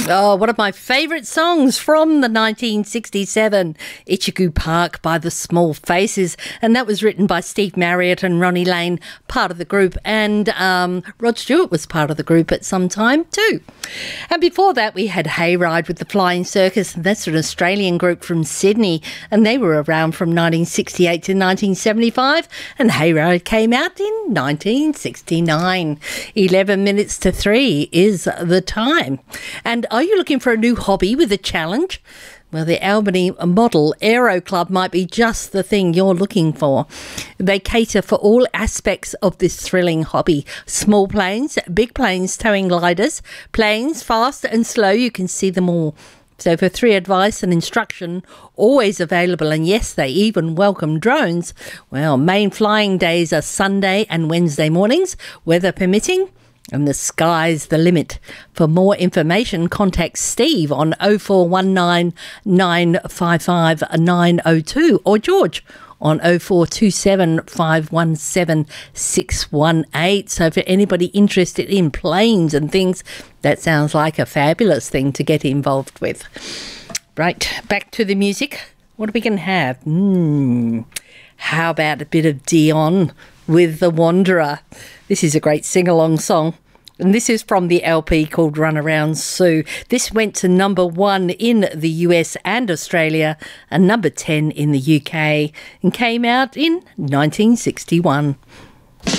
Oh, one of my favourite songs from the 1967, Ichiku Park by the Small Faces. And that was written by Steve Marriott and Ronnie Lane, part of the group. And Rod Stewart was part of the group at some time too. And before that, we had Hayride with the Flying Circus. That's an Australian group from Sydney. And they were around from 1968 to 1975. And Hayride came out in 1969. 11 minutes to 3 is the time. And are you looking for a new hobby with a challenge? Well, the Albany Model Aero Club might be just the thing you're looking for. They cater for all aspects of this thrilling hobby. Small planes, big planes, towing gliders, planes, fast and slow, you can see them all. So for free advice and instruction, always available, and yes, they even welcome drones. Well, main flying days are Sunday and Wednesday mornings, weather permitting. And the sky's the limit. For more information, contact Steve on 0419 955 902 or George on 0427 517 618. So for anybody interested in planes and things, that sounds like a fabulous thing to get involved with. Right, back to the music. What are we going to have? How about a bit of Dion with The Wanderer? This is a great sing-along song. And this is from the LP called Run Around Sue. This went to number 1 in the US and Australia and number 10 in the UK and came out in 1961.